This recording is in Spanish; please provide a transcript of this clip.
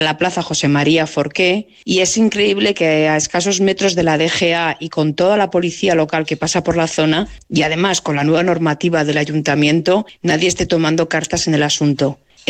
la Plaza José María Forqué, y es increíble que a escasos metros de la DGA y con toda la policía local que pasa por la zona, y además con la nueva normativa del ayuntamiento, nadie esté tomando cartas en el asunto.